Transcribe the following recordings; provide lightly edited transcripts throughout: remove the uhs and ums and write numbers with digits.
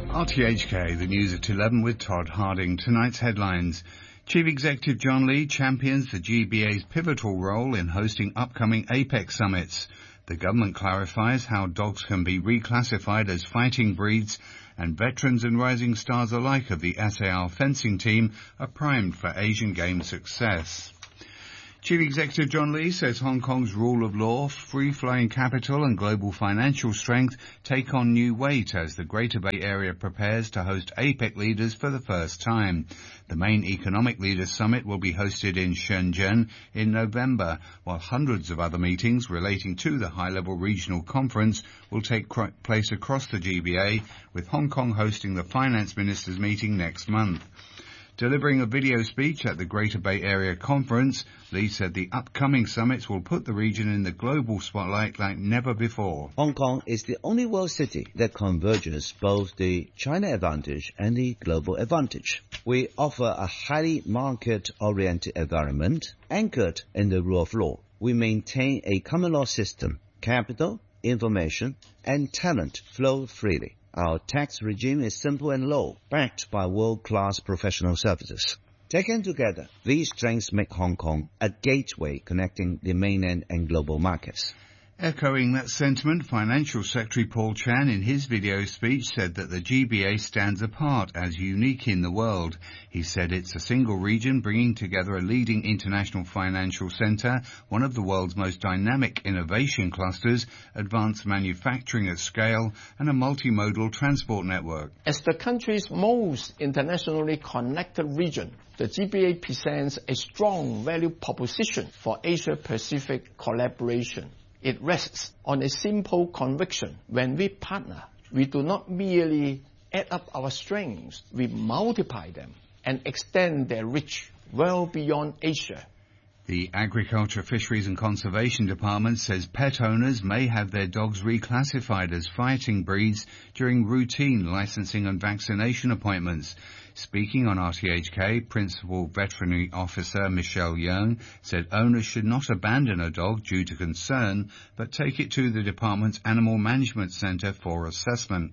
RTHK, the news at 11 with Todd Harding. Tonight's headlines. Chief Executive John Lee champions the GBA's pivotal role in hosting upcoming APEC summits. The government clarifies how dogs can be reclassified as fighting breeds, and veterans and rising stars alike of the SAR fencing team are primed for Asian Games success. Chief Executive John Lee says Hong Kong's rule of law, free-flowing capital and global financial strength take on new weight as the Greater Bay Area prepares to host APEC leaders for the first time. The main economic leaders summit will be hosted in Shenzhen in November, while hundreds of other meetings relating to the high-level regional conference will take place across the GBA, with Hong Kong hosting the finance ministers meeting next month. Delivering a video speech at the Greater Bay Area Conference, Lee said the upcoming summits will put the region in the global spotlight like never before. Hong Kong is the only world city that converges both the China advantage and the global advantage. We offer a highly market-oriented environment anchored in the rule of law. We maintain a common law system. Capital, information, and talent flow freely. Our tax regime is simple and low, backed by world-class professional services. Taken together, these strengths make Hong Kong a gateway connecting the mainland and global markets. Echoing that sentiment, Financial Secretary Paul Chan in his video speech said that the GBA stands apart as unique in the world. He said it's a single region bringing together a leading international financial centre, one of the world's most dynamic innovation clusters, advanced manufacturing at scale, and a multimodal transport network. As the country's most internationally connected region, the GBA presents a strong value proposition for Asia-Pacific collaboration. It rests on a simple conviction. When we partner, we do not merely add up our strengths, we multiply them and extend their reach well beyond Asia. The Agriculture, Fisheries and Conservation Department says pet owners may have their dogs reclassified as fighting breeds during routine licensing and vaccination appointments. Speaking on RTHK, Principal Veterinary Officer Michelle Yeung said owners should not abandon a dog due to concern, but take it to the department's Animal Management Centre for assessment.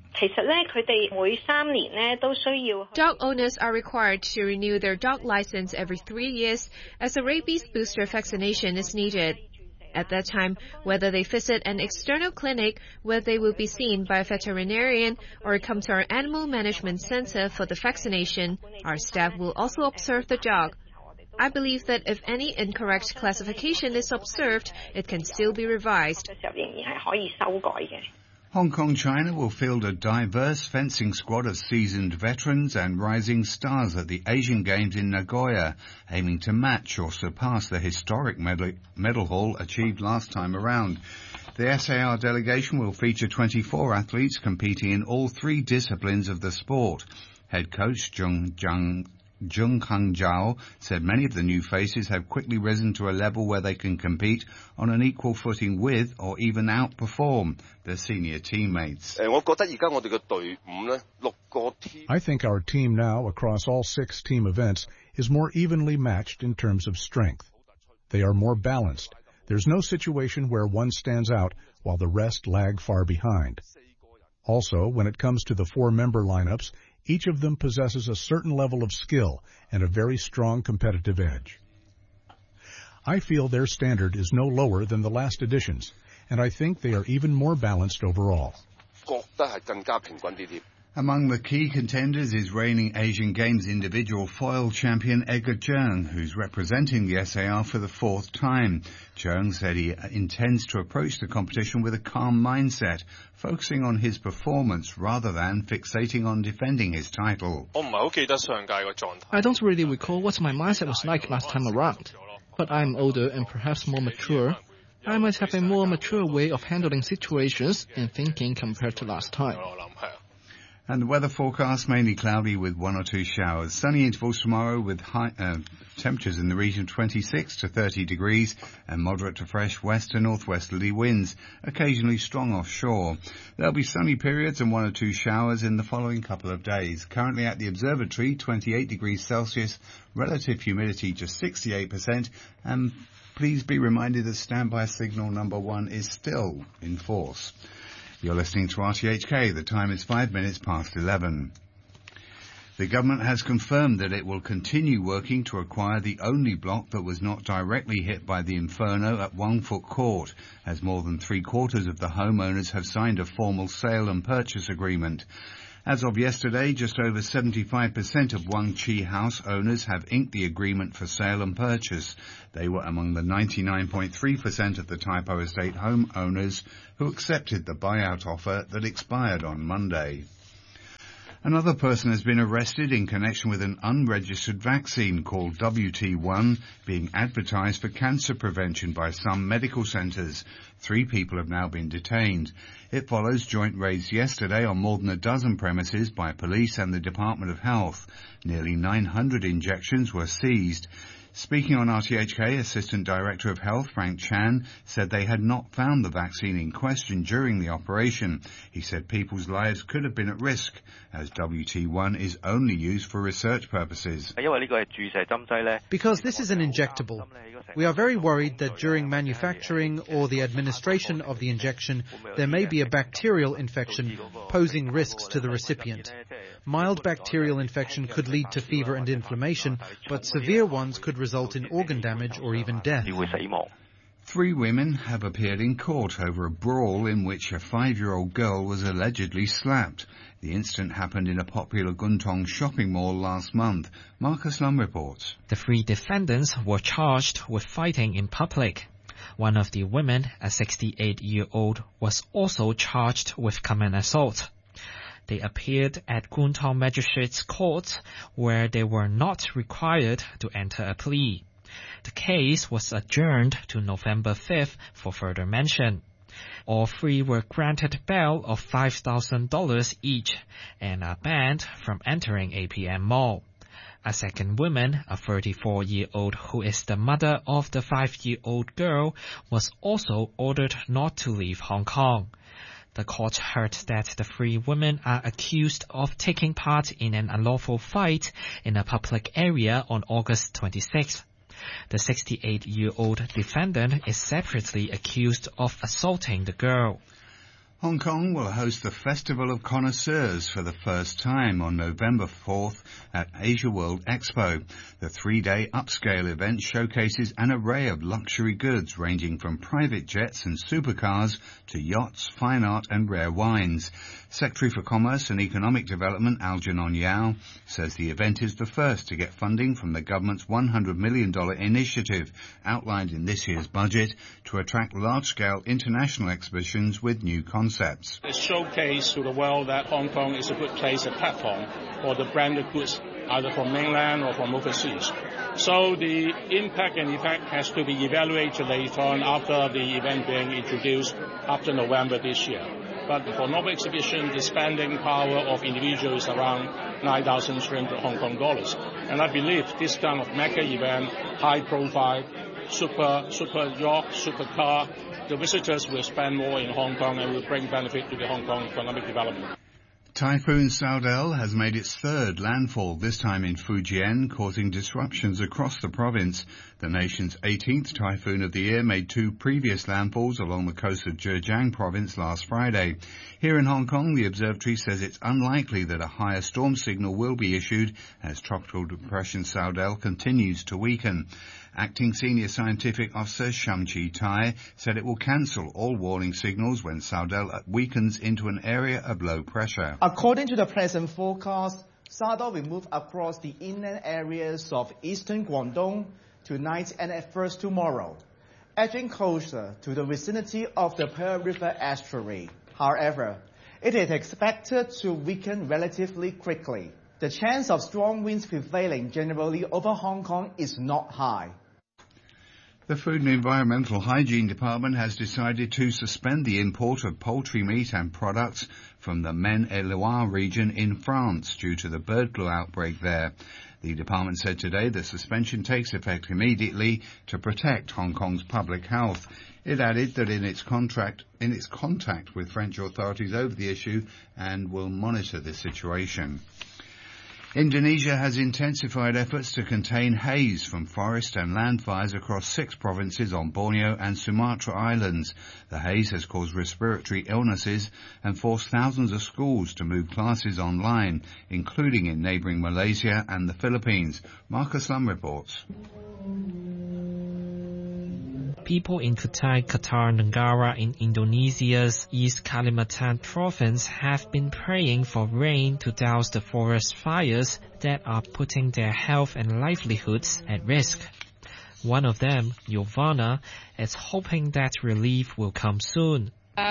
Dog owners are required to renew their dog license every 3 years as a rabies booster vaccination is needed. At that time, whether they visit an external clinic where they will be seen by a veterinarian or come to our Animal Management Center for the vaccination, our staff will also observe the dog. I believe that if any incorrect classification is observed, it can still be revised. Hong Kong, China will field a diverse fencing squad of seasoned veterans and rising stars at the Asian Games in Nagoya, aiming to match or surpass the historic medal haul achieved last time around. The SAR delegation will feature 24 athletes competing in all 3 disciplines of the sport. Head coach Jung Hang-jiao said many of the new faces have quickly risen to a level where they can compete on an equal footing with or even outperform their senior teammates. I think our team now across all 6 team events is more evenly matched in terms of strength. They are more balanced. There's no situation where one stands out while the rest lag far behind. Also, when it comes to the 4-member lineups, each of them possesses a certain level of skill and a very strong competitive edge. I feel their standard is no lower than the last editions, and I think they are even more balanced overall. Among the key contenders is reigning Asian Games individual foil champion Edgar Zheng, who's representing the SAR for the 4th time. Zheng said he intends to approach the competition with a calm mindset, focusing on his performance rather than fixating on defending his title. I don't really recall what my mindset was like last time around, but I'm older and perhaps more mature. I might have a more mature way of handling situations and thinking compared to last time. And the weather forecast, mainly cloudy with 1 or 2 showers. Sunny intervals tomorrow with high temperatures in the region of 26 to 30 degrees and moderate to fresh west to northwesterly winds, occasionally strong offshore. There'll be sunny periods and 1 or 2 showers in the following couple of days. Currently at the observatory, 28 degrees Celsius, relative humidity just 68%, and please be reminded that standby signal number 1 is still in force. You're listening to RTHK. The time is 5 minutes past 11. The government has confirmed that it will continue working to acquire the only block that was not directly hit by the inferno at Wangfuk Court, as more than three-quarters of the homeowners have signed a formal sale and purchase agreement. As of yesterday, just over 75% of Wang Chi house owners have inked the agreement for sale and purchase. They were among the 99.3% of the Tai Po Estate homeowners who accepted the buyout offer that expired on Monday. Another person has been arrested in connection with an unregistered vaccine called WT1 being advertised for cancer prevention by some medical centres. 3 people have now been detained. It follows joint raids yesterday on more than a dozen premises by police and the Department of Health. Nearly 900 injections were seized. Speaking on RTHK, Assistant Director of Health Frank Chan said they had not found the vaccine in question during the operation. He said people's lives could have been at risk, as WT1 is only used for research purposes. Because this is an injectable, we are very worried that during manufacturing or the administration of the injection, there may be a bacterial infection posing risks to the recipient. Mild bacterial infection could lead to fever and inflammation, but severe ones could result in organ damage or even death. 3 women have appeared in court over a brawl in which a 5-year-old girl was allegedly slapped. The incident happened in a popular Guntong shopping mall last month. Marcus Lum reports. The 3 defendants were charged with fighting in public. One of the women, a 68-year-old, was also charged with common assault. They appeared at Guntong Magistrates Court, where they were not required to enter a plea. The case was adjourned to November 5th for further mention. All 3 were granted bail of $5,000 each and are banned from entering APM Mall. A second woman, a 34-year-old who is the mother of the 5-year-old girl, was also ordered not to leave Hong Kong. The court heard that the 3 women are accused of taking part in an unlawful fight in a public area on August 26th. The 68-year-old defendant is separately accused of assaulting the girl. Hong Kong will host the Festival of Connoisseurs for the first time on November 4th at Asia World Expo. The 3-day upscale event showcases an array of luxury goods ranging from private jets and supercars to yachts, fine art and rare wines. Secretary for Commerce and Economic Development Algernon Yao says the event is the first to get funding from the government's $100 million initiative outlined in this year's budget to attract large-scale international exhibitions with new concepts. It showcases to the world that Hong Kong is a good place, a platform for the branded goods, either from mainland or from overseas. So the impact and effect has to be evaluated later on after the event being introduced after November this year. But for Nobel exhibition, the spending power of individuals is around 9,300 Hong Kong dollars. And I believe this kind of mega event, high profile, super yacht, super car, the visitors will spend more in Hong Kong and will bring benefit to the Hong Kong economic development. Typhoon Saudel has made its 3rd landfall, this time in Fujian, causing disruptions across the province. The nation's 18th typhoon of the year made 2 previous landfalls along the coast of Zhejiang province last Friday. Here in Hong Kong, the observatory says it's unlikely that a higher storm signal will be issued as Tropical Depression Saudel continues to weaken. Acting Senior Scientific Officer Sham Chi Tai said it will cancel all warning signals when Saudel weakens into an area of low pressure. According to the present forecast, Saudel will move across the inland areas of eastern Guangdong tonight and at first tomorrow, edging closer to the vicinity of the Pearl River estuary. However, it is expected to weaken relatively quickly. The chance of strong winds prevailing generally over Hong Kong is not high. The Food and Environmental Hygiene Department has decided to suspend the import of poultry meat and products from the Maine-et-Loire region in France due to the bird flu outbreak there. The department said today the suspension takes effect immediately to protect Hong Kong's public health. It added that in its contact with French authorities over the issue and will monitor the situation. Indonesia has intensified efforts to contain haze from forest and land fires across 6 provinces on Borneo and Sumatra Islands. The haze has caused respiratory illnesses and forced thousands of schools to move classes online, including in neighbouring Malaysia and the Philippines. Marcus Lum reports. People in Kutai Kartanegara in Indonesia's East Kalimantan province have been praying for rain to douse the forest fires that are putting their health and livelihoods at risk. One of them, Giovanna, is hoping that relief will come soon.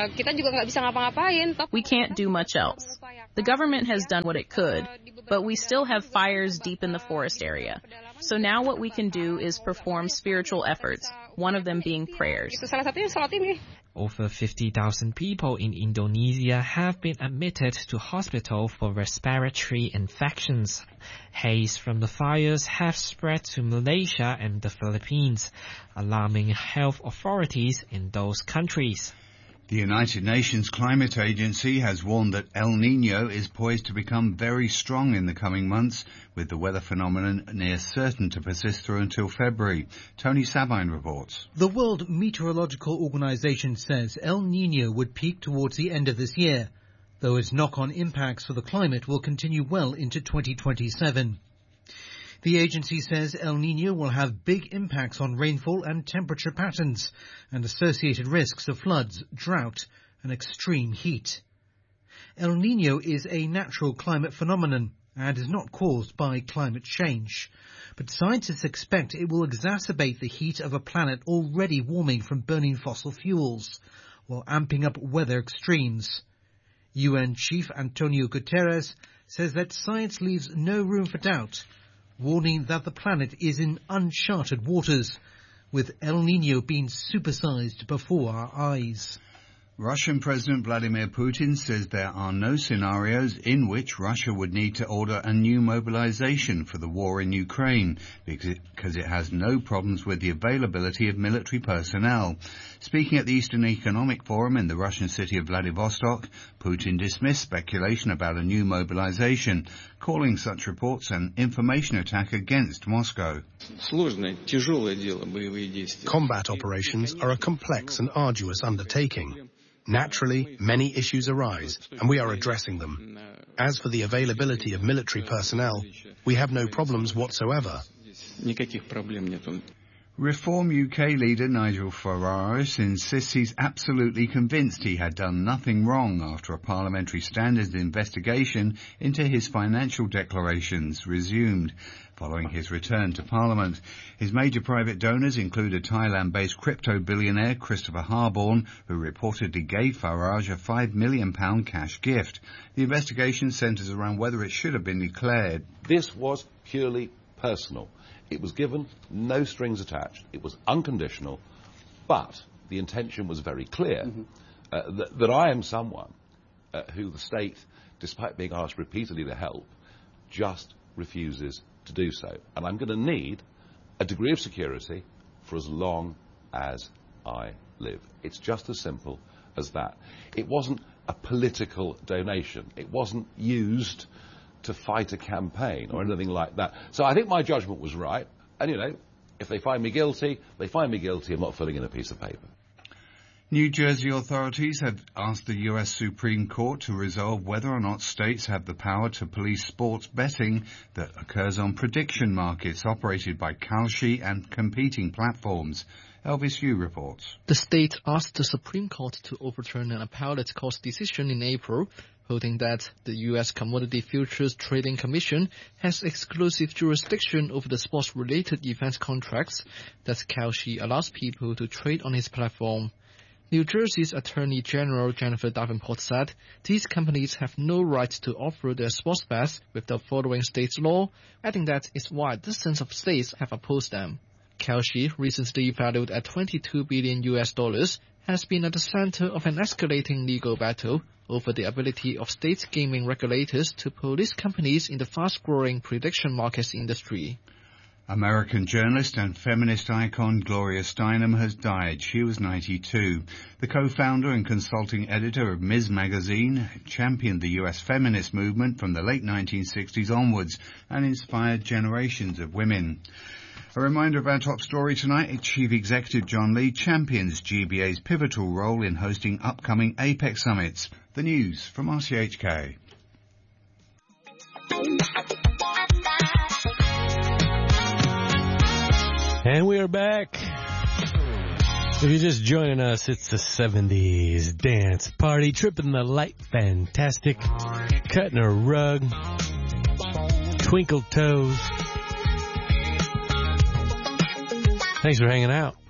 We can't do much else. The government has done what it could, but we still have fires deep in the forest area. So now what we can do is perform spiritual efforts, one of them being prayers. Over 50,000 people in Indonesia have been admitted to hospital for respiratory infections. Haze from the fires have spread to Malaysia and the Philippines, alarming health authorities in those countries. The United Nations Climate Agency has warned that El Niño is poised to become very strong in the coming months, with the weather phenomenon near certain to persist through until February. Tony Sabine reports. The World Meteorological Organization says El Niño would peak towards the end of this year, though its knock-on impacts for the climate will continue well into 2027. The agency says El Niño will have big impacts on rainfall and temperature patterns and associated risks of floods, drought and extreme heat. El Niño is a natural climate phenomenon and is not caused by climate change. But scientists expect it will exacerbate the heat of a planet already warming from burning fossil fuels, while amping up weather extremes. UN Chief Antonio Guterres says that science leaves no room for doubt, warning that the planet is in uncharted waters, with El Niño being supersized before our eyes. Russian President Vladimir Putin says there are no scenarios in which Russia would need to order a new mobilization for the war in Ukraine because it has no problems with the availability of military personnel. Speaking at the Eastern Economic Forum in the Russian city of Vladivostok, Putin dismissed speculation about a new mobilization, calling such reports an information attack against Moscow. Combat operations are a complex and arduous undertaking. Naturally, many issues arise, and we are addressing them. As for the availability of military personnel, we have no problems whatsoever. Reform UK leader Nigel Farage insists he's absolutely convinced he had done nothing wrong after a parliamentary standards investigation into his financial declarations resumed following his return to Parliament. His major private donors include a Thailand-based crypto billionaire Christopher Harborne, who reportedly gave Farage a £5 million cash gift. The investigation centres around whether it should have been declared. This was purely personal. It was given, no strings attached. It was unconditional, but the intention was very clear that I am someone who the state, despite being asked repeatedly to help, just refuses to do so. And I'm going to need a degree of security for as long as I live. It's just as simple as that. It wasn't a political donation. It wasn't used to fight a campaign or anything like that. So I think my judgment was right. And, you know, if they find me guilty, they find me guilty. I'm not filling in a piece of paper. New Jersey authorities have asked the U.S. Supreme Court to resolve whether or not states have the power to police sports betting that occurs on prediction markets operated by Kalshi and competing platforms. Elvis Yu reports. The state asked the Supreme Court to overturn an appellate court's decision in April, holding that the U.S. Commodity Futures Trading Commission has exclusive jurisdiction over the sports-related event contracts that Kalshi allows people to trade on his platform. New Jersey's Attorney General Jennifer Davenport said these companies have no right to offer their sports bets without following state's law, adding that it's why dozens of states have opposed them. Kalshi, recently valued at $22 billion, has been at the center of an escalating legal battle over the ability of state gaming regulators to police companies in the fast-growing prediction markets industry. American journalist and feminist icon Gloria Steinem has died. She was 92. The co-founder and consulting editor of Ms. Magazine championed the U.S. feminist movement from the late 1960s onwards and inspired generations of women. A reminder of our top story tonight, Chief Executive John Lee champions GBA's pivotal role in hosting upcoming APEC summits. The news from RCHK. And we are back. If you're just joining us, it's the 70s dance party, tripping the light, fantastic, cutting a rug, twinkle toes. Thanks for hanging out.